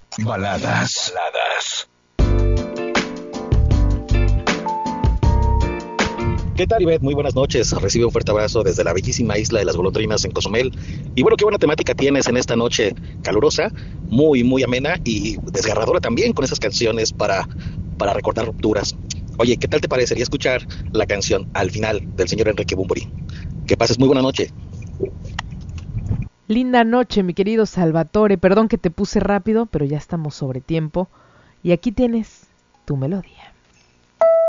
Baladas. ¿Qué tal, Ivette? Muy buenas noches. Recibe un fuerte abrazo desde la bellísima isla de las golondrinas en Cozumel. Y bueno, qué buena temática tienes en esta noche calurosa, muy, muy amena y desgarradora también con esas canciones para recordar rupturas. Oye, ¿qué tal te parecería escuchar la canción Al final del señor Enrique Bunbury? Que pases muy buena noche. Linda noche, mi querido Salvatore. Perdón que te puse rápido, pero ya estamos sobre tiempo. Y aquí tienes tu melodía.